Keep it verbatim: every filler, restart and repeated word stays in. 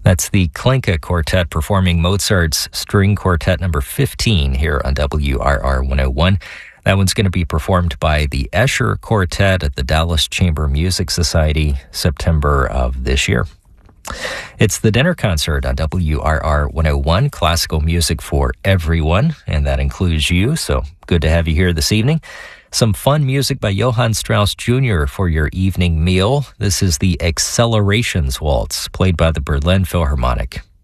That's the Klinka Quartet performing Mozart's String Quartet number fifteen here on W R R one oh one. That one's going to be performed by the Escher Quartet at the Dallas Chamber Music Society, September of this year. It's the dinner concert on W R R one oh one, classical music for everyone, and that includes you, so good to have you here this evening. Some fun music by Johann Strauss Junior for your evening meal. This is the Accelerations Waltz, played by the Berlin Philharmonic.